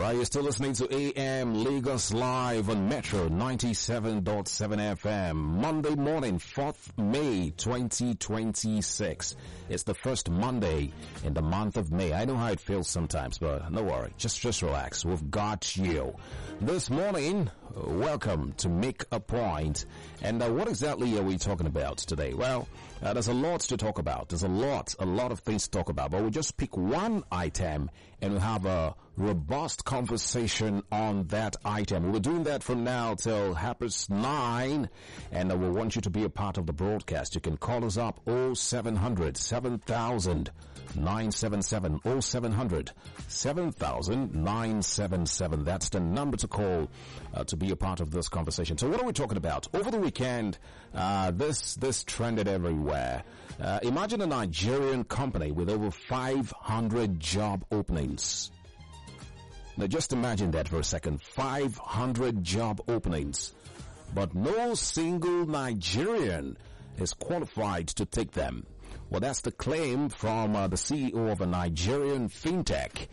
You're still listening to AM Lagos Live on Metro 97.7 FM. Monday morning, 4th May 2026. It's the first Monday in the month of May. I know how it feels sometimes, but no worry. Just relax. We've got you. This morning, welcome to Make a Point. And what exactly are we talking about today? Well, there's a lot to talk about. There's a lot of things to talk about. But we'll just pick one item and we'll have a robust conversation on that item. We'll be doing that from now till 9:30, and we want you to be a part of the broadcast. You can call us up 0700 7000 977 0700 7000 977. That's the number to call to be a part of this conversation. So what are we talking about? Over the weekend, this trended everywhere. Imagine a Nigerian company with over 500 job openings. Now just imagine that for a second. 500 job openings. But no single Nigerian is qualified to take them. Well, that's the claim from the CEO of a Nigerian fintech.